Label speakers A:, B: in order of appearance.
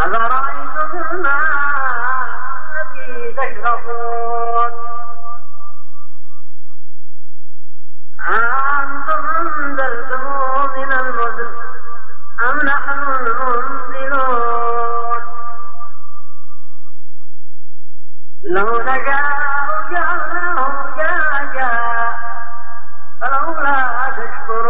A: أفرأيتم الماء الذي تشربون أأنتم أنزلتموه من المزن أم نحن المنزلون لو نشاء جعلنا